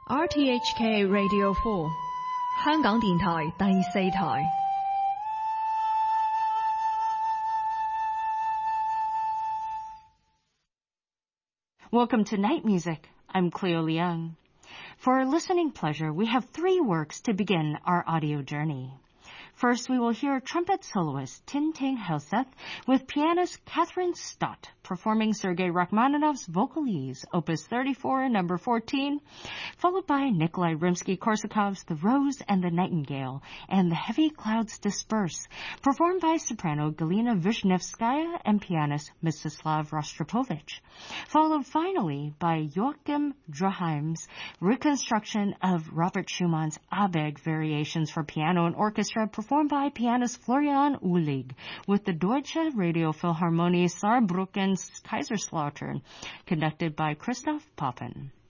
RTHK Radio 4香港電台第4台 Welcome to Night Music. I'm Cleo Leung. For our listening pleasure, we have 3 works to begin our audio journey. First, we will hear trumpet soloist Tintin Helseth with pianist Catherine Stott performing Sergei Rachmaninoff's Vocalise, Opus 34, number 14, followed by Nikolai Rimsky-Korsakov's The Rose and the Nightingale and The Heavy Clouds Disperse, performed by soprano Galina Vishnevskaya and pianist Mstislav Rostropovich, followed finally by Joachim Draheim's reconstruction of Robert Schumann's Abegg variations for piano and orchestra, performed by pianist Florian Uhlig with the Deutsche Radiophilharmonie Saarbrücken's Kaiserslautern, conducted by Christoph Papen.